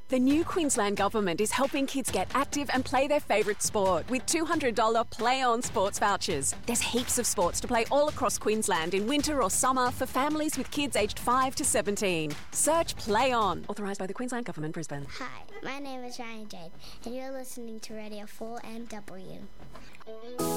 The new Queensland Government is helping kids get active and play their favourite sport with $200 Play On sports vouchers. There's heaps of sports to play all across Queensland in winter or summer for families with kids aged 5 to 17. Search Play On. Authorised by the Queensland Government, Brisbane. Hi, my name is Ryan Jade, and you're listening to Radio 4MW.